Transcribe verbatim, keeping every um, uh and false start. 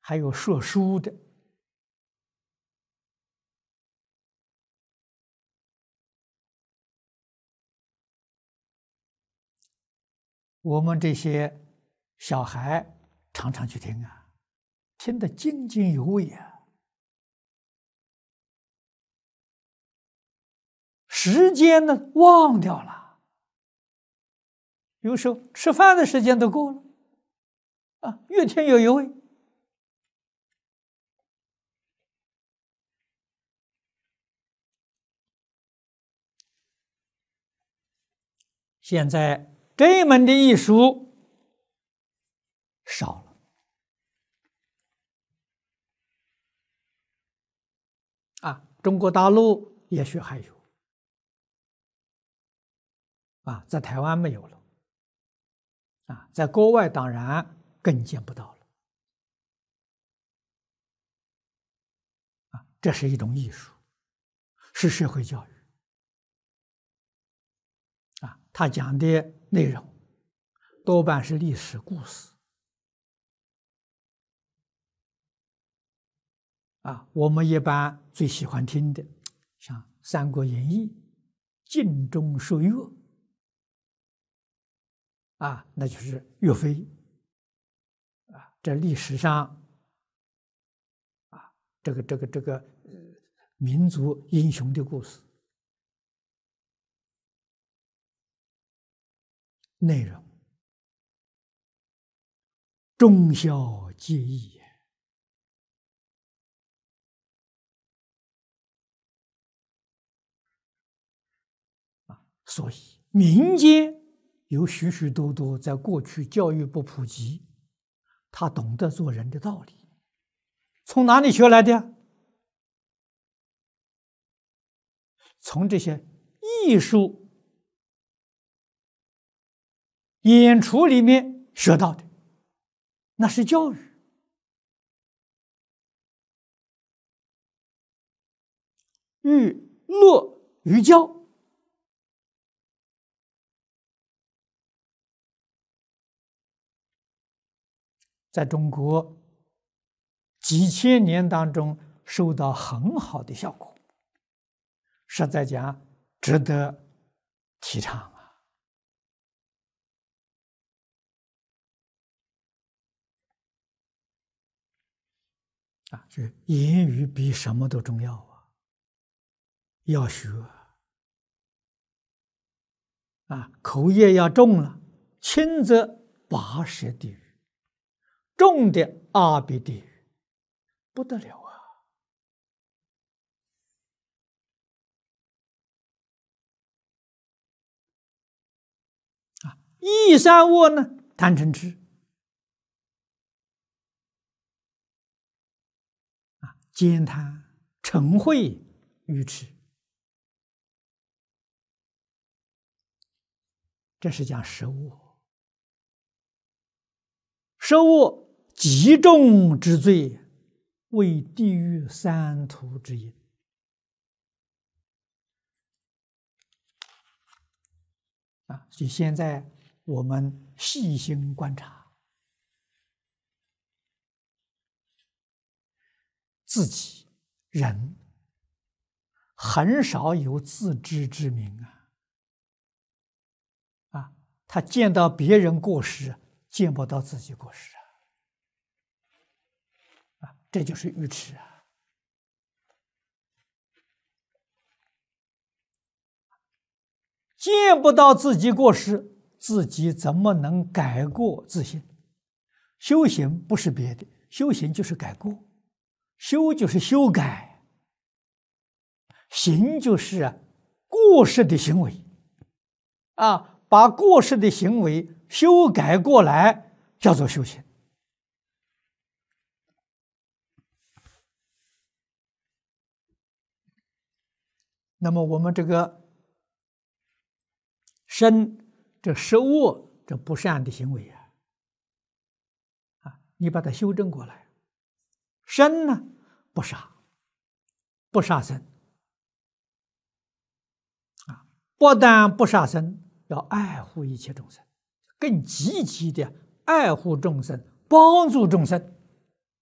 还有说书的。我们这些小孩常常去听啊，听得津津有味啊。时间呢忘掉了，有时候吃饭的时间都过了，啊，越听越有味。现在这一门的艺术少了啊，中国大陆也许还有啊，在台湾没有了啊，在国外当然更见不到了啊，这是一种艺术，是社会教育啊，他讲的内容多半是历史故事啊，我们一般最喜欢听的，像《三国演义》《尽忠说岳》啊，那就是岳飞啊，这历史上啊，这个这个这个呃民族英雄的故事内容，忠孝节义。所以民间有许许多多在过去教育不普及，他懂得做人的道理，从哪里学来的？从这些艺术演出里面学到的，那是教育。寓乐于教，在中国几千年当中收到很好的效果，实在讲值得提倡啊！啊，这言语比什么都重要啊！要学啊，口业要重了，轻则八十地狱，重的阿鼻地狱，不得了啊！啊，一三恶呢，贪嗔痴啊，奸贪嗔恚愚痴，这是讲十恶。十恶极重之罪，为地狱三途之因。啊，所以现在我们细心观察自己，人很少有自知之明啊！啊，他见到别人过失，见不到自己过失啊！啊，这就是愚痴啊！见不到自己过失，自己怎么能改过自新？修行不是别的，修行就是改过，修就是修改，行就是过失的行为啊，把过失的行为修改过来，叫做修行。那么我们这个身这十恶这不善的行为啊，啊，你把它修正过来。身呢，不杀，不杀生啊，不但不杀生，要爱护一切众生，更积极的爱护众生，帮助众生。